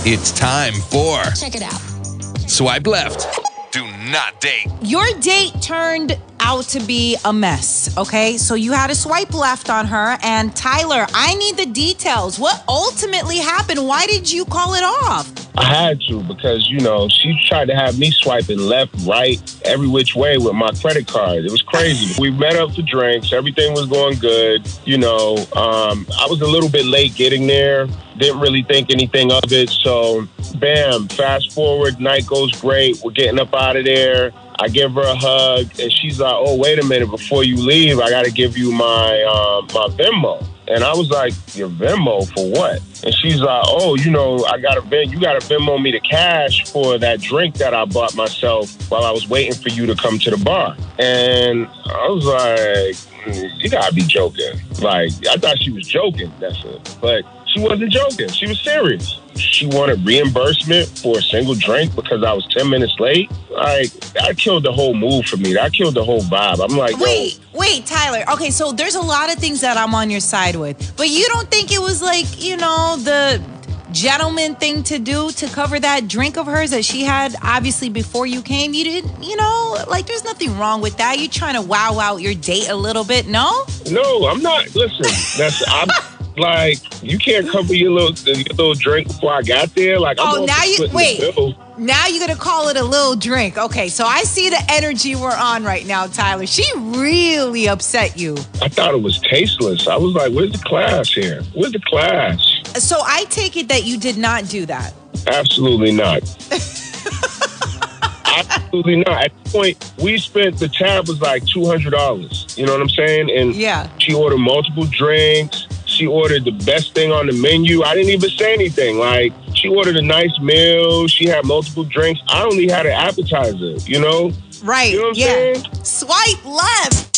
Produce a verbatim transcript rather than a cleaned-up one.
It's time for Check it out. Swipe Left. Do not date. Your date turned out to be a mess, okay? So you had a swipe left on her, and Tyler, I need the details. What ultimately happened? Why did you call it off? I had to because, you know, she tried to have me swiping left, right, every which way with my credit card. It was crazy. We met up for drinks. Everything was going good. You know, um, I was a little bit late getting there. Didn't really think anything of it. So, bam, fast forward. Night goes great. We're getting up out of there. I give her a hug, and she's like, oh, wait a minute. Before you leave, I got to give you my um, my Venmo. And I was like, your Venmo for what? And she's like, oh, you know, I got to you got to Venmo me the cash for that drink that I bought myself while I was waiting for you to come to the bar. And I was like, you got to be joking. Like, I thought she was joking. That's it. But she wasn't joking. She was serious. She wanted reimbursement for a single drink because I was ten minutes late. Like, that killed the whole mood for me. That killed the whole vibe. I'm like, Wait, yo. wait, Tyler. Okay, so there's a lot of things that I'm on your side with. But you don't think it was like, you know, the gentleman thing to do to cover that drink of hers that she had obviously before you came? You didn't, you know, like there's nothing wrong with that. You trying to wow out your date a little bit, no? No, I'm not. Listen, that's... I'm, like, you can't cover your little your little drink before I got there. Like, I'm oh, now you wait. The now you're gonna call it a little drink. Okay, so I see the energy we're on right now, Tyler. She really upset you. I thought it was tasteless. I was like, "Where's the class here? Where's the class?" So I take it that you did not do that. Absolutely not. Absolutely not. At the point, we spent, the tab was like two hundred dollars. You know what I'm saying? And yeah, she ordered multiple drinks. She ordered the best thing on the menu. I didn't even say anything. Like, she ordered a nice meal. She had multiple drinks. I only had an appetizer, you know? Right. You know what I'm yeah. saying? Swipe left.